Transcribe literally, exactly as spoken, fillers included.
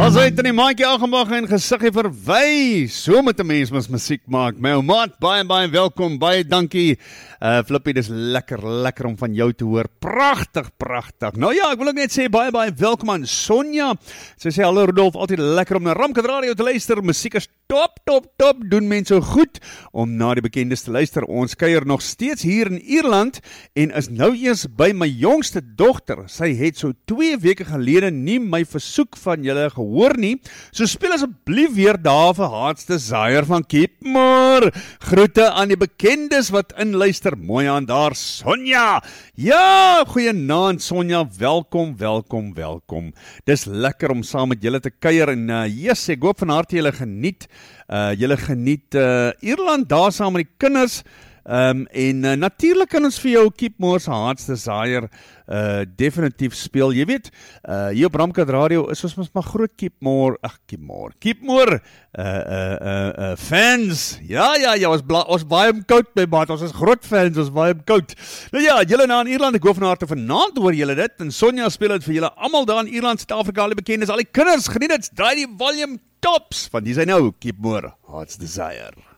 As hy het in die maandjie aangemag en gesiggie verwy, so met 'n mens mens musiek maak. My ou maat, baie baie welkom, baie dankie. Uh, Flippie, dis lekker, lekker om van jou te hoor. Pragtig, pragtig. Nou ja, ek wil ook net sê, baie baie welkom aan Sonja. Sy sê, hallo Rudolf, altyd lekker om na Ramkat Radio te luister. Musiek is top, top, top. Doen mense goed om na die bekendes te luister. Ons kuier nog steeds hier in Ierland en is nou eers by my jongste dogter. Sy het so twee weke gelede nie my versoek van julle gehoor nie. So speel asseblief weer daar vir Hearts Desire van Keepmore. Groete aan die bekendes wat inluister. Mooi aan daar, Sonja. Ja, goeienaand Sonja. Welkom, welkom, welkom. Dis lekker om saam met julle te kuier en uh, yes, ek hoop van harte julle geniet. Uh, julle geniet uh, Ierland daar saam met die kinders. Um, en uh, natuurlijk kan ons vir jou Keepmore se Hearts Desire uh, definitief speel. Jy weet, uh, hier op Ramkat Radio is ons mos maar groot Keepmore, ag Keepmore, Keepmore uh, uh, uh, uh, fans. Ja, ja, ja, ons, bla, ons baie om koud my maat, ons is groot fans, ons baie om koud. Nou ja, julle na in Ierland, ek hoop van harte vanaand hoor julle dit, en Sonja speel het vir julle allemaal daar in Ierland, Suid-Afrika, al die bekendes, al die kinders, geniet het, draai die volume tops, van die zijn nou Keepmore Hearts Desire.